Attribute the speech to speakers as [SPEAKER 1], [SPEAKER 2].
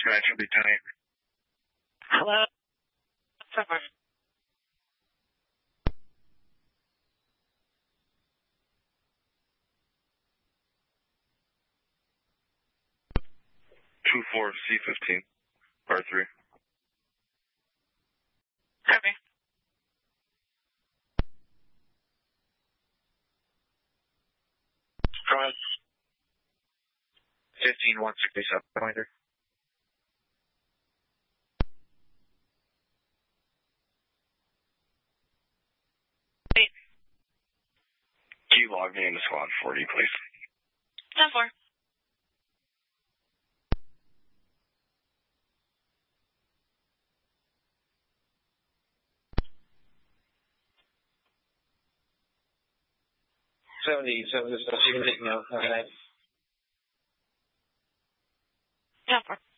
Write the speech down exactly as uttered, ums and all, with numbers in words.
[SPEAKER 1] Dispatch will be tight.
[SPEAKER 2] Hello? Someone.
[SPEAKER 1] two four C fifteen, R three.
[SPEAKER 2] Copy.
[SPEAKER 1] Go ahead. fifteen one sixty-seven, pointer.
[SPEAKER 2] Wait.
[SPEAKER 1] Can you log me into squad forty, please?
[SPEAKER 2] ten four.
[SPEAKER 1] seventy, seventy, you can take me out. Okay.
[SPEAKER 2] ten four.